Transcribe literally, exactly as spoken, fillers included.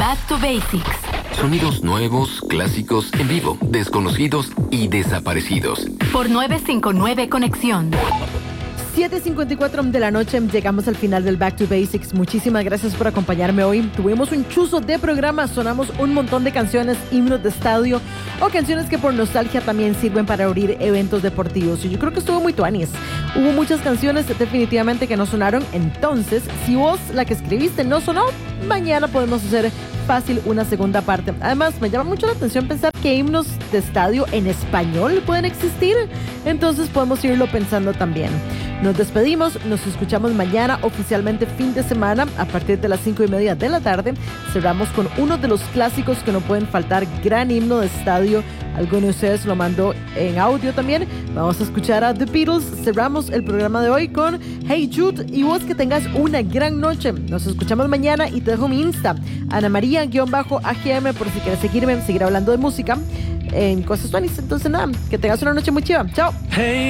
Back to Basics. Sonidos nuevos, clásicos, en vivo, desconocidos y desaparecidos. Por novecientos cincuenta y nueve Conexión. siete cincuenta y cuatro de la noche, llegamos al final del Back to Basics. Muchísimas gracias por acompañarme hoy. Tuvimos un chuzo de programa, sonamos un montón de canciones, himnos de estadio o canciones que por nostalgia también sirven para abrir eventos deportivos. Y yo creo que estuvo muy tuanis. Hubo muchas canciones definitivamente que no sonaron. Entonces, si vos la que escribiste no sonó, mañana podemos hacer fácil una segunda parte. Además, me llama mucho la atención pensar que himnos de estadio en español pueden existir. Entonces podemos irlo pensando también. Nos despedimos, nos escuchamos mañana oficialmente fin de semana a partir de las cinco y media de la tarde. Cerramos con uno de los clásicos que no pueden faltar, gran himno de estadio. Alguno de ustedes lo mandó en audio también. Vamos a escuchar a The Beatles. Cerramos el programa de hoy con Hey Jude y vos que tengas una gran noche. Nos escuchamos mañana y te dejo mi Insta, Ana María-A G M, por si quieres seguirme, seguir hablando de música en Cosas Tuanis. Entonces nada, que tengas una noche muy chiva. Chao. Hey.